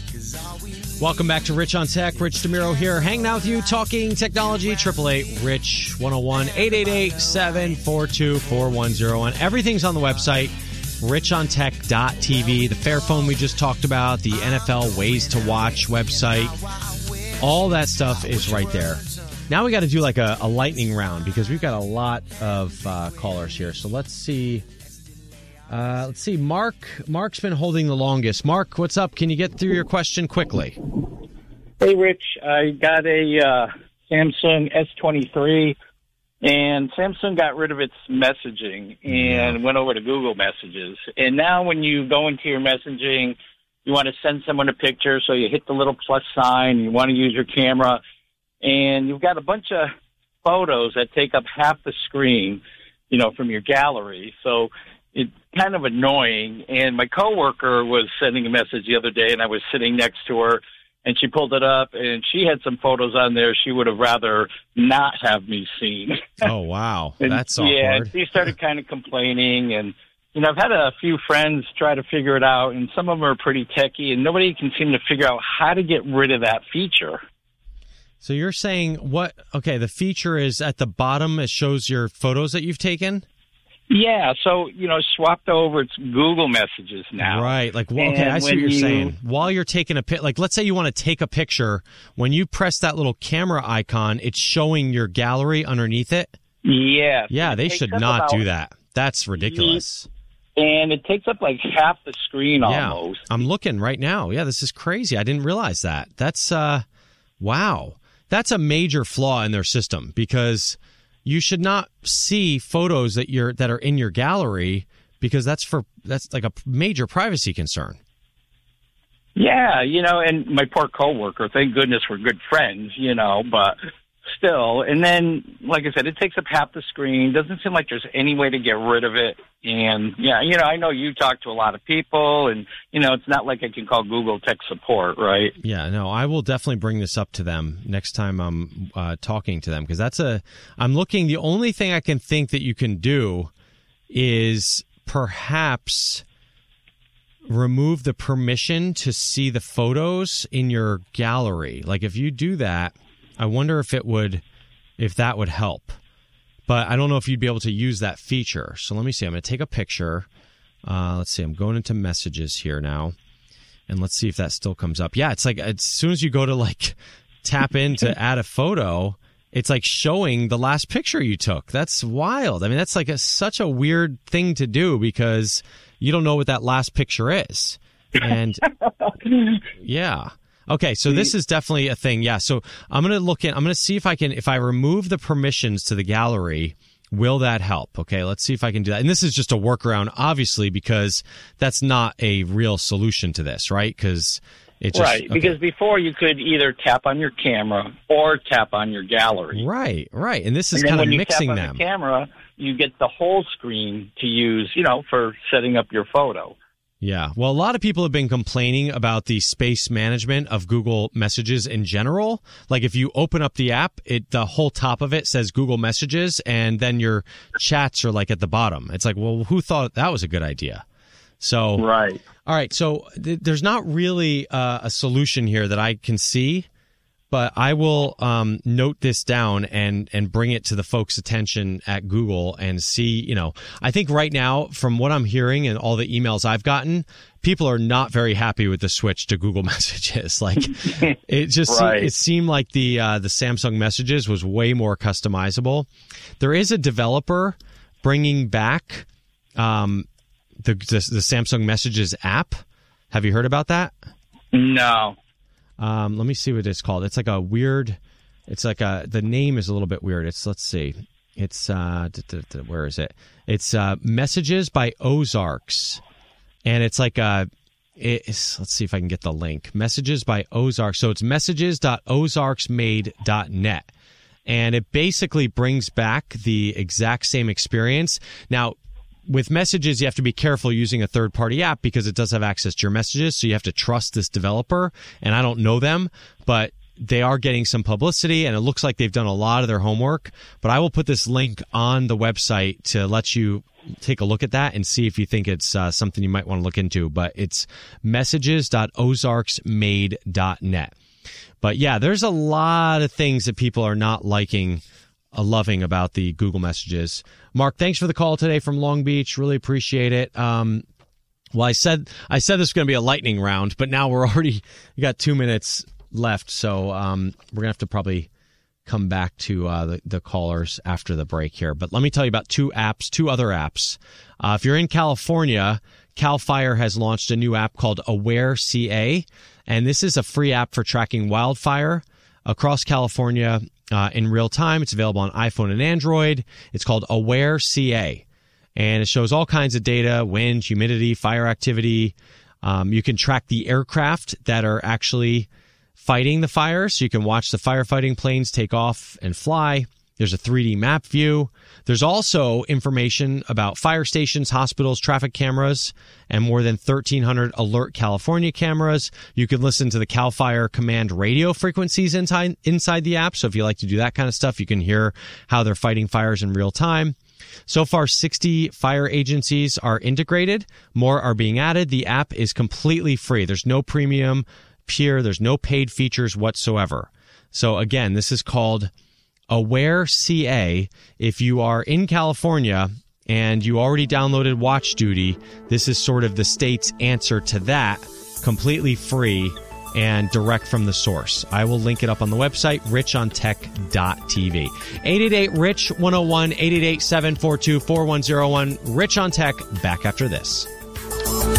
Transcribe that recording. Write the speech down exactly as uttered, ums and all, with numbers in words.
Welcome back to Rich on Tech. Rich DeMiro here, hanging out with you, talking technology. Triple eight Rich one oh one, eight eight eight, seven four two, four one oh one. Everything's on the website, rich on tech dot t v. The Fairphone we just talked about, the N F L Ways to Watch website, all that stuff is right there. Now we got to do like a, a lightning round because we've got a lot of uh, callers here. So let's see. Uh, let's see. Mark. Mark's been holding the longest. Mark, what's up? Can you get through your question quickly? Hey, Rich. I got a uh, Samsung S twenty-three, and Samsung got rid of its messaging and yeah. went over to Google Messages. And now when you go into your messaging, you want to send someone a picture, so you hit the little plus sign. You want to use your camera, and you've got a bunch of photos that take up half the screen, you know, from your gallery. So it's kind of annoying. And my coworker was sending a message the other day, and I was sitting next to her, and she pulled it up, and she had some photos on there she would have rather not have me seen. Oh, wow. and, That's awkward. Yeah, she started kind of complaining, and, you know, I've had a few friends try to figure it out, and some of them are pretty techie, and nobody can seem to figure out how to get rid of that feature. So you're saying what, okay, the feature is at the bottom, it shows your photos that you've taken? Yeah, so, you know, swapped over, it's Google Messages now. Right, like, well, okay, and I see what you're you, saying. While you're taking a pic, like, let's say you want to take a picture, when you press that little camera icon, it's showing your gallery underneath it? Yeah. Yeah, they should not about, do that. That's ridiculous. And it takes up, like, half the screen yeah, almost. I'm looking right now. Yeah, this is crazy. I didn't realize that. That's, uh, wow. That's a major flaw in their system, because you should not see photos that you're that are in your gallery, because that's for that's like a major privacy concern. Yeah, you know, and my poor coworker, thank goodness we're good friends, you know, but still. And then, like I said, it takes up half the screen. Doesn't seem like there's any way to get rid of it. And, yeah, you know, I know you talk to a lot of people, and, you know, it's not like I can call Google tech support, right? Yeah, no, I will definitely bring this up to them next time I'm uh, talking to them, because that's a, I'm looking, the only thing I can think that you can do is perhaps remove the permission to see the photos in your gallery. Like, if you do that, I wonder if it would, if that would help. But I don't know if you'd be able to use that feature. So let me see. I'm going to take a picture. Uh, let's see. I'm going into messages here now. And let's see if that still comes up. Yeah, it's like as soon as you go to like tap in to add a photo, it's like showing the last picture you took. That's wild. I mean, that's like a, such a weird thing to do, because you don't know what that last picture is. And yeah. Okay, so this is definitely a thing. Yeah, so I'm going to look in, I'm going to see if I can, if I remove the permissions to the gallery, will that help? Okay, let's see if I can do that. And this is just a workaround, obviously, because that's not a real solution to this, right? Because it just, right, okay. Because before you could either tap on your camera or tap on your gallery. Right, right, and this is and kind of when you mixing tap on them. The camera, you get the whole screen to use, you know, for setting up your photo. Yeah. Well, a lot of people have been complaining about the space management of Google Messages in general. Like, if you open up the app, it the whole top of it says Google Messages, and then your chats are like at the bottom. It's like, well, who thought that was a good idea? So, right. All right. So th- there's not really uh, a solution here that I can see, but I will um, note this down and, and bring it to the folks' attention at Google and see, you know, I think right now, from what I'm hearing and all the emails I've gotten, people are not very happy with the switch to Google Messages. Like, it just right. se- it seemed like the uh, the Samsung Messages was way more customizable. There is a developer bringing back um, the, the the Samsung Messages app. Have you heard about that? No. Um, let me see what it's called. It's like a weird. It's like a. The name is a little bit weird. It's let's see. It's uh, d- d- d- where is it? It's uh, Messages by Ozarks, and it's like a. It's, let's see if I can get the link. Messages by Ozarks. So it's messages dot ozarks made dot net, and it basically brings back the exact same experience. Now, with Messages, you have to be careful using a third-party app because it does have access to your messages, so you have to trust this developer, and I don't know them, but they are getting some publicity, and it looks like they've done a lot of their homework. But I will put this link on the website to let you take a look at that and see if you think it's uh, something you might want to look into. But it's messages dot ozarks made dot net. But yeah, there's a lot of things that people are not liking, uh, loving about the Google Messages. Mark, thanks for the call today from Long Beach. Really appreciate it. Um, well, I said I said this was going to be a lightning round, but now we're already we got two minutes left, so um, we're gonna have to probably come back to uh, the, the callers after the break here. But let me tell you about two apps, two other apps. Uh, if you're in California, CAL FIRE has launched a new app called Aware C A, and this is a free app for tracking wildfire across California uh, in real time. It's available on iPhone and Android. It's called Aware C A, and it shows all kinds of data: wind, humidity, fire activity. Um, you can track the aircraft that are actually fighting the fire, so you can watch the firefighting planes take off and fly. There's a three D map view. There's also information about fire stations, hospitals, traffic cameras, and more than thirteen hundred Alert California cameras. You can listen to the CAL FIRE command radio frequencies inside, inside the app, so if you like to do that kind of stuff, you can hear how they're fighting fires in real time. So far, sixty fire agencies are integrated. More are being added. The app is completely free. There's no premium here. There's no paid features whatsoever. So again, this is called Aware C A. If you are in California and you already downloaded Watch Duty, this is sort of the state's answer to that, completely free and direct from the source. I will link it up on the website, rich on tech dot t v. eight eight eight, rich one oh one, eight eight eight, seven four two, four one zero one. Rich on Tech, back after this.